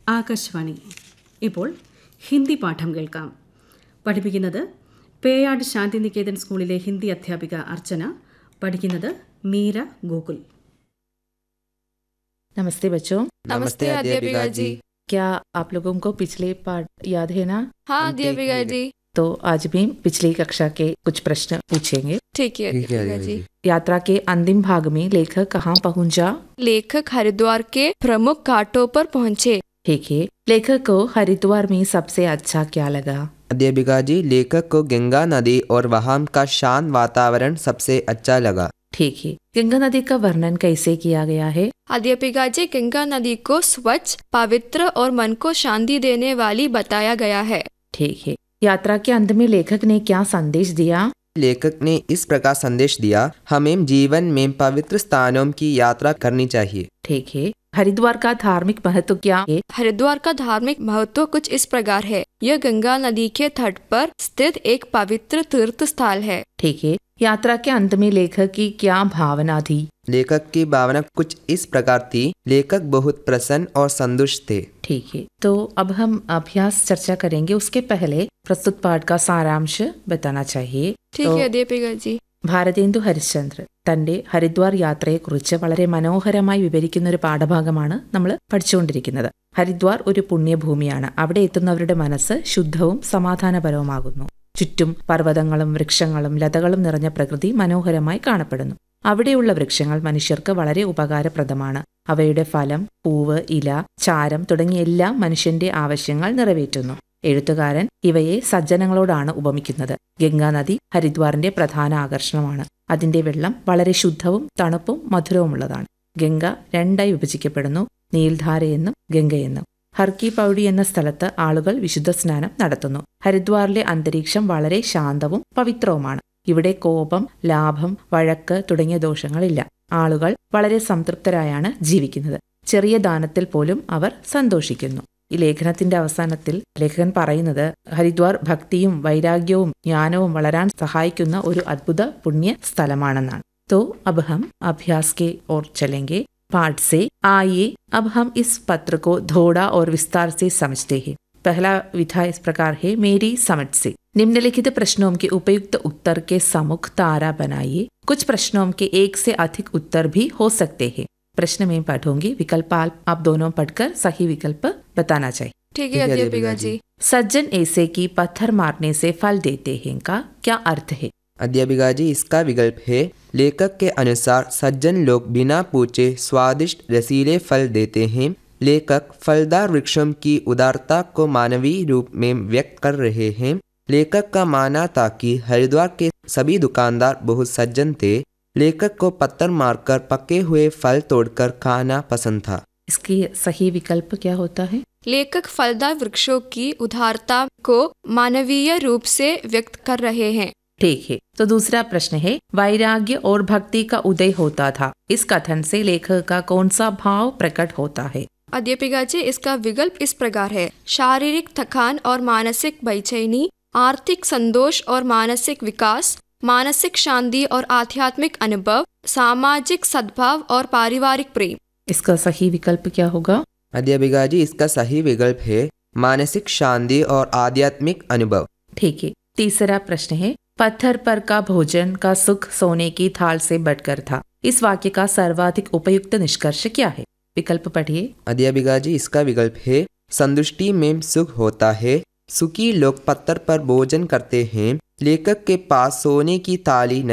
ആകാശവാണി. ഇപ്പോൾ ഹിന്ദി പാഠം കേൾക്കാം. പഠിപ്പിക്കുന്നത് പേയാട് ശാന്തിനികേതൻ സ്കൂളിലെ ഹിന്ദി അധ്യാപിക അർച്ചന. പഠിക്കുന്നത് മീര ഗോകുൽ. नमस्ते बच्चों. नमस्ते अध्यापिका जी. क्या आप लोगों को पिछले पाठ याद है ना? हाँ अध्यापिका जी. तो आज भी पिछली कक्षा के कुछ प्रश्न पूछेंगे. ठीक है अध्यापिका जी. यात्रा के अंतिम भाग में लेखक कहाँ पहुँचा? लेखक हरिद्वार के प्रमुख घाटों पर पहुँचे. ठीक है. लेखक को हरिद्वार में सबसे अच्छा क्या लगा? अध्यापिका जी, लेखक को गंगा नदी और वहाँ का शांत वातावरण सबसे अच्छा लगा. ठीक है. गंगा नदी का वर्णन कैसे किया गया है? अध्यापिका जी, गंगा नदी को स्वच्छ, पवित्र और मन को शांति देने वाली बताया गया है. ठीक है. यात्रा के अंत में लेखक ने क्या संदेश दिया? लेखक ने इस प्रकार संदेश दिया, हमें जीवन में पवित्र स्थानों की यात्रा करनी चाहिए. ठीक है. हरिद्वार का धार्मिक महत्व क्या है? हरिद्वार का धार्मिक महत्व कुछ इस प्रकार है. यह गंगा नदी के तट पर स्थित एक पवित्र तीर्थ स्थल है. ठीक है. यात्रा के अंत में लेखक की क्या भावना थी? लेखक की भावना कुछ इस प्रकार थी, लेखक बहुत प्रसन्न और संतुष्ट थे. ठीक है. तो अब हम अभ्यास चर्चा करेंगे. उसके पहले प्रस्तुत पाठ का सारांश बताना चाहिए. ठीक है अध्यापिका जी. ഭാരതേന്ദു ഹരിശ്ചന്ദ്ര തന്റെ ഹരിദ്വാർ യാത്രയെക്കുറിച്ച് വളരെ മനോഹരമായി വിവരിക്കുന്ന ഒരു പാഠഭാഗമാണ് നമ്മൾ പഠിച്ചുകൊണ്ടിരിക്കുന്നത്. ഹരിദ്വാർ ഒരു പുണ്യഭൂമിയാണ്. അവിടെ എത്തുന്നവരുടെ മനസ്സ് ശുദ്ധവും സമാധാനപരവുമാകുന്നു. ചുറ്റും പർവ്വതങ്ങളും വൃക്ഷങ്ങളും ലതകളും നിറഞ്ഞ പ്രകൃതി മനോഹരമായി കാണപ്പെടുന്നു. അവിടെയുള്ള വൃക്ഷങ്ങൾ മനുഷ്യർക്ക് വളരെ ഉപകാരപ്രദമാണ്. അവയുടെ ഫലം, പൂവ്, ഇല, ചാരം തുടങ്ങിയ എല്ലാം മനുഷ്യന്റെ ആവശ്യങ്ങൾ നിറവേറ്റുന്നു. എഴുത്തുകാരൻ ഇവയെ സജ്ജനങ്ങളോടാണ് ഉപമിക്കുന്നത്. ഗംഗാനദി ഹരിദ്വാറിന്റെ പ്രധാന ആകർഷണമാണ്. അതിന്റെ വെള്ളം വളരെ ശുദ്ധവും തണുപ്പും മധുരവുമുള്ളതാണ്. ഗംഗ രണ്ടായി വിഭജിക്കപ്പെടുന്നു, നീൽധാരയെന്നും ഗംഗയെന്നും. ഹർക്കി പൗഡി എന്ന സ്ഥലത്ത് ആളുകൾ വിശുദ്ധ സ്നാനം നടത്തുന്നു. ഹരിദ്വാറിലെ അന്തരീക്ഷം വളരെ ശാന്തവും പവിത്രവുമാണ്. ഇവിടെ കോപം, ലാഭം, വഴക്ക് തുടങ്ങിയ ദോഷങ്ങളില്ല. ആളുകൾ വളരെ സംതൃപ്തരായാണ് ജീവിക്കുന്നത്. ചെറിയ ദാനത്തിൽ പോലും അവർ സന്തോഷിക്കുന്നു. ഈ ലേഖനത്തിന്റെ അവസാനത്തിൽ ലേഖകൻ പറയുന്നത് ഹരിദ്വാർ ഭക്തിയും വൈരാഗ്യവും ജ്ഞാനവും വളരാൻ സഹായിക്കുന്ന ഒരു അദ്ഭുത പുണ്യ സ്ഥലമാണെന്നാണ്. तो अब हम अभ्यास के ओर चलेंगे. पाठ से आइए अब हम इस पत्र को थोड़ा और विस्तार से समझते हैं. पहला विधा इस प्रकार है, मेरी समझ से. निम्नलिखित प्रश्नों के उपयुक्त उत्तर के सम्मुख तारा बनाइए. कुछ प्रश्नों के एक से अधिक उत्तर भी हो सकते हैं. प्रश्न में पढ़ूंगी, विकल्प आप दोनों पढ़कर सही विकल्प बताना चाहिए. ठीक है अध्यापिका जी. सज्जन ऐसे की पत्थर मारने से फल देते हैं का क्या अर्थ है? अध्यापिका जी, इसका विकल्प है, लेखक के अनुसार सज्जन लोग बिना पूछे स्वादिष्ट रसीले फल देते हैं. लेखक फलदार वृक्षों की उदारता को मानवीय रूप में व्यक्त कर रहे हैं. लेखक का मानना था कि हरिद्वार के सभी दुकानदार बहुत सज्जन थे. लेखक को पत्थर मारकर पके हुए फल तोड़कर खाना पसंद था. इसकी सही विकल्प क्या होता है? लेखक फलदार वृक्षों की उदारता को मानवीय रूप से व्यक्त कर रहे हैं. ठीक है. तो दूसरा प्रश्न है, वैराग्य और भक्ति का उदय होता था. इस कथन से लेखक का कौन सा भाव प्रकट होता है? अध्यापिका जी, इसका विकल्प इस प्रकार है, शारीरिक थकान और मानसिक बेचैनी, आर्थिक संतोष और मानसिक विकास, मानसिक शांति और आध्यात्मिक अनुभव, सामाजिक सद्भाव और पारिवारिक प्रेम. इसका सही विकल्प क्या होगा? अध्यापिका जी, इसका सही विकल्प है, मानसिक शांति और आध्यात्मिक अनुभव. ठीक है. तीसरा प्रश्न है, पत्थर पर का भोजन का सुख सोने की थाल से बढ़कर था. इस वाक्य का सर्वाधिक उपयुक्त निष्कर्ष क्या है? विकल्प पढ़िए. अध्यापिका जी, इसका विकल्प है, संतुष्टि में सुख होता है. सुखी लोग पत्थर पर भोजन करते हैं. लेखक के पास सोने की थाली